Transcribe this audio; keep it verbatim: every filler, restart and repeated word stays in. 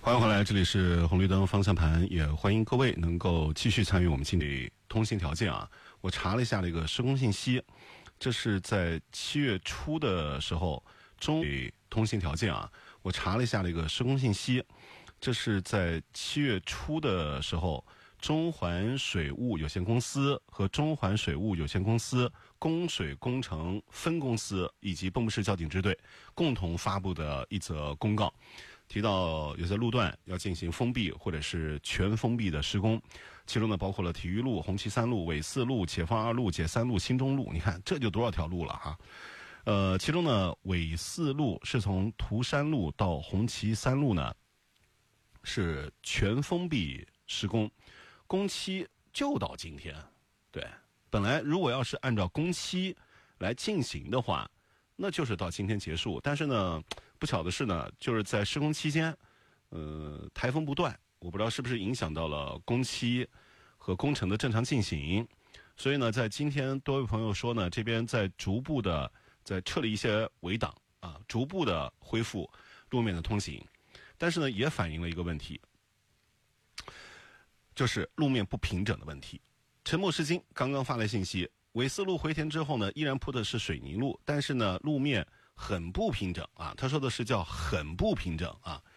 欢迎回来，这里是红绿灯方向盘，也欢迎各位能够继续参与我们今天通信条件啊。我查了一下这个施工信息，这是在七月初的时候中通信条件啊。我查了一下这个施工信息，这是在七月初的时候，中环水务有限公司和中环水务有限公司供水工程分公司以及蚌埠市交警支队共同发布的一则公告，提到有些路段要进行封闭或者是全封闭的施工，其中呢包括了体育路、红旗三路、纬四路、解放二路、解三路、新中路，你看这就多少条路了哈。呃，其中呢纬四路是从涂山路到红旗三路呢是全封闭施工，工期就到今天。对，本来如果要是按照工期来进行的话，那就是到今天结束。但是呢，不巧的是呢，就是在施工期间，呃，台风不断，我不知道是不是影响到了工期和工程的正常进行。所以呢，在今天多位朋友说呢，这边在逐步的在撤离一些围挡啊，逐步的恢复路面的通行。但是呢，也反映了一个问题，就是路面不平整的问题。沉默是金刚刚发来信息，纬四路回填之后呢，依然铺的是水泥路，但是呢，路面很不平整啊。他说的是叫很不平整啊。